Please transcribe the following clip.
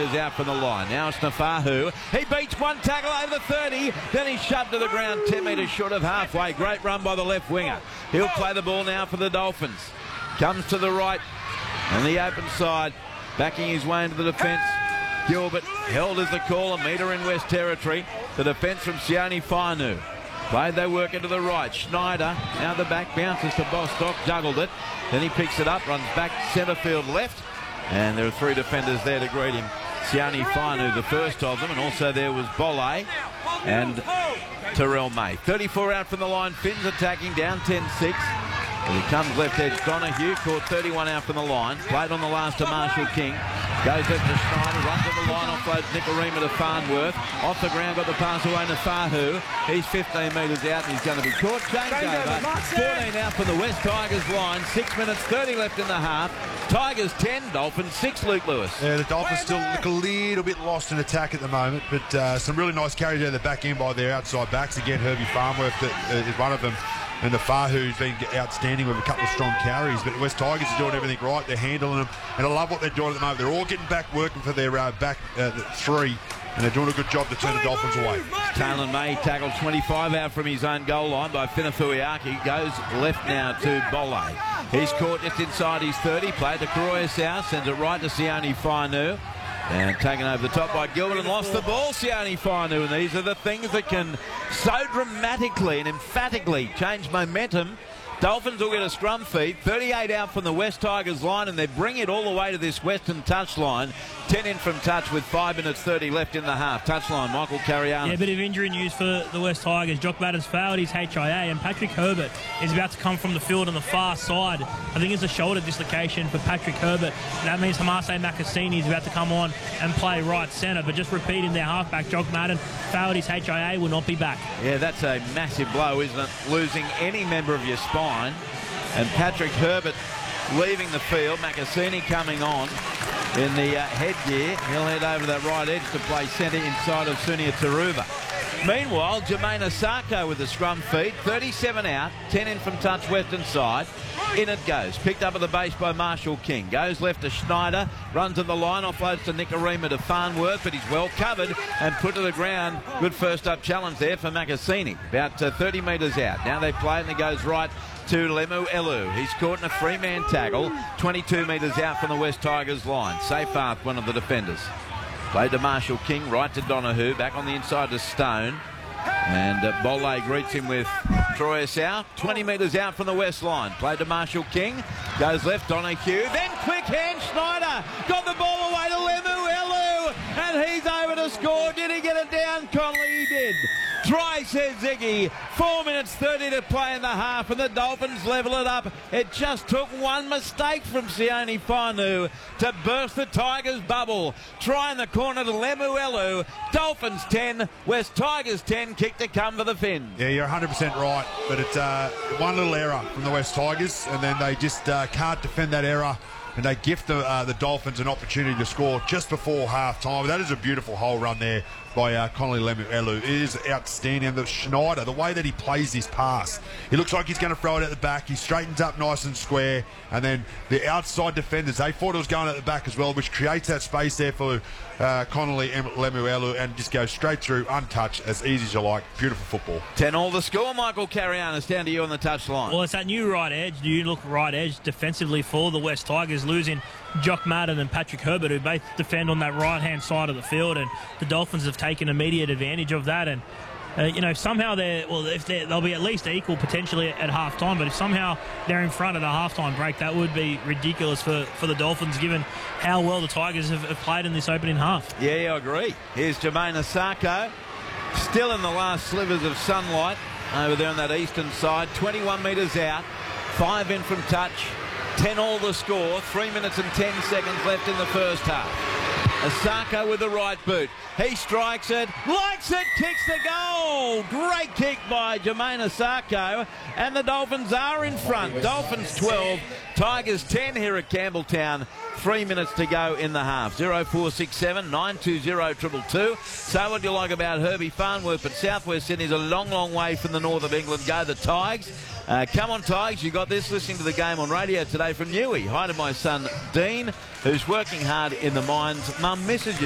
metres out from the line. Now it's Nafahu. He beats one tackle over the 30. Then he's shoved to the ground 10 metres short of halfway. Great run by the left winger. He'll play the ball now for the Dolphins. Comes to the right on the open side. Backing his way into the defence. Gilbert held as the call, a metre in West Territory. The defence from Sione Fainu. Played they work into the right. Schneider, now the back, bounces to Bostock, juggled it. Then he picks it up, runs back centre field left. And there are three defenders there to greet him. Sione Fainu, the first of them, and also there was Bolle and Terrell May. 34 out from the line, Finns attacking, down 10-6. As he comes left edge, Donahue caught 31 out from the line. Played on the last to Marshall King. Goes left to Schneider, runs to the line, offloads Nikorima to Farnworth. Off the ground, got the pass away to Fahu. He's 15 metres out and he's going to be caught. Changeover. 14 out from the West Tigers line. 6 minutes 30 left in the half. Tigers 10, Dolphins 6, Luke Lewis. Yeah, the Dolphins still look a little bit lost in attack at the moment, but some really nice carries out of the back end by their outside backs. Again, Herbie Farnworth is one of them. And the Fahu's been outstanding with a couple of strong carries. But West Tigers are doing everything right. They're handling them. And I love what they're doing at the moment. They're all getting back working for their back three. And they're doing a good job to turn the Dolphins away. Taylor May tackled 25 out from his own goal line by Finafuiaki. Goes left now to Bolle. He's caught just inside his 30. Played to Karoya South. Sends it right to Sione Fainu. And taken over the top by Gilbert and lost the ball, Sione Fainu. And these are the things that can so dramatically and emphatically change momentum. Dolphins will get a scrum feed. 38 out from the West Tigers line, and they bring it all the way to this Western touchline. 10 in from touch with 5 minutes 30 left in the half. Touchline, Michael Cariano. Yeah, a bit of injury news for the West Tigers. Jock Madden's failed his HIA, and Patrick Herbert is about to come from the field on the far side. I think it's a shoulder dislocation for Patrick Herbert. That means Hamase Makasini is about to come on and play right centre. But just repeating, their halfback, Jock Madden, failed his HIA, will not be back. Yeah, that's a massive blow, isn't it? Losing any member of your spine. And Patrick Herbert leaving the field. Makasini coming on in the headgear. He'll head over that right edge to play centre inside of Sunia Taruva. Meanwhile, Jermaine Asako with the scrum feed. 37 out, 10 in from touch western side. In it goes. Picked up at the base by Marshall King. Goes left to Schneider. Runs at the line. Offloads to Nikorima to Farnworth, but he's well covered and put to the ground. Good first up challenge there for Makasini. About 30 metres out. Now they play it and it goes right to Lemu Elu. He's caught in a three-man tackle. 22 metres out from the West Tigers line. Seyfarth, one of the defenders. Played to Marshall King, right to Donahue. Back on the inside to Stone. And Bolle greets him with Troy South. 20 metres out from the west line. Played to Marshall King. Goes left, Donahue. Then quick hand, Schneider. Got the ball away to Lemu Elu. And he's over to score. Did he get it down? Conley, he did. Try, says Ziggy. 4 minutes 30 to play in the half, and the Dolphins level it up. It just took one mistake from Sione Fainu to burst the Tigers' bubble. Try in the corner to Lemuelu. Dolphins 10, West Tigers 10. Kick to come for the Finns. Yeah, you're 100% right, but it's one little error from the West Tigers, and then they just can't defend that error. And they gift the Dolphins an opportunity to score just before half-time. That is a beautiful hole run there by Connolly Lemuelu. It is outstanding. And the Schneider, the way that he plays this pass, he looks like he's going to throw it at the back. He straightens up nice and square. And then the outside defenders, they thought it was going at the back as well, which creates that space there for Connolly Lemuelu, and just goes straight through, untouched, as easy as you like. Beautiful football. 10 all the score. Michael Carianis, down to you on the touchline. Well, it's that new right edge. Do you look right edge defensively for the West Tigers, losing Jock Madden and Patrick Herbert, who both defend on that right-hand side of the field, and the Dolphins have taken immediate advantage of that. And somehow they'll be at least equal potentially at half-time, but if somehow they're in front of the half-time break, that would be ridiculous for the Dolphins, given how well the Tigers have played in this opening half. Yeah, I agree. Here's Jermaine Asako, still in the last slivers of sunlight over there on that eastern side. 21 metres out, 5 in from touch. 10 all the score, 3 minutes and 10 seconds left in the first half. Asako with the right boot. He strikes it, likes it, kicks the goal. Great kick by Jermaine Asako, and the Dolphins are in front. Dolphins 12, Tigers 10 here at Campbelltown. 3 minutes to go in the half. 0467 920 222. So what do you like about Herbie Farnworth? But Southwest Sydney's a long, long way from the north of England. Go the Tigers. Come on, Tigers. You got this. Listening to the game on radio today from Newey. Hi to my son, Dean, who's working hard in the mines. Mum misses you.